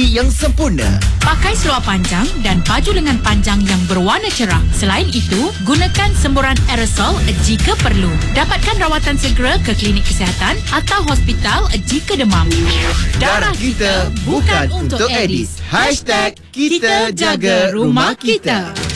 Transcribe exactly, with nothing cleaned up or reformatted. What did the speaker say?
yang sempurna. Pakai seluar panjang dan baju lengan panjang yang berwarna cerah. Selain itu, gunakan semburan aerosol jika perlu. Dapatkan rawatan segera ke klinik kesihatan atau hospital jika demam. Darah kita bukan untuk Edis. Hashtag kita jaga rumah kita.